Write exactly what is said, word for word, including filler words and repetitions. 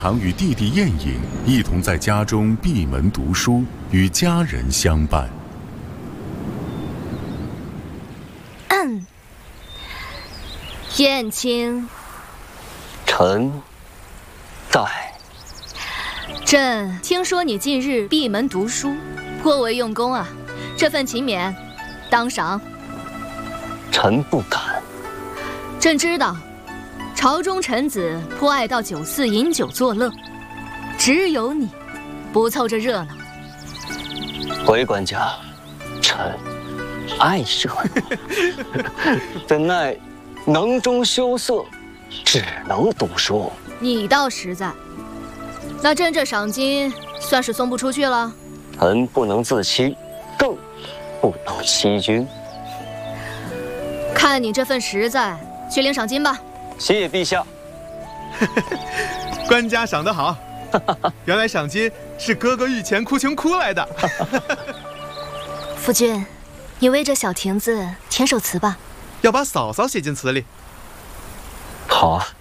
常与弟弟晏颖一同在家中闭门读书，与家人相伴。 嗯，燕青， 臣在。 朕听说你近日闭门读书，颇为用功啊，这份勤勉，当赏。 臣不敢。 朕知道。 朝中臣子颇爱到酒肆饮酒作乐，只有你不凑这热闹。 回管家，臣爱热闹，怎奈囊中羞涩，只能读书。 你倒实在。那朕这赏金算是送不出去了。 臣不能自欺，更不能欺君。 看你这份实在，去领赏金吧。 谢陛下。 官家赏得好，原来赏金是哥哥御前哭穷哭来的。 夫君，你为这小亭子填首词吧。 要把嫂嫂写进词里。 好啊。